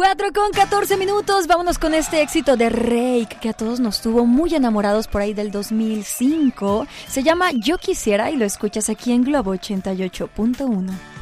4:14. Vámonos con este éxito de Reik, que a todos nos tuvo muy enamorados por ahí del 2005. Se llama Yo Quisiera y lo escuchas aquí en Globo 88.1.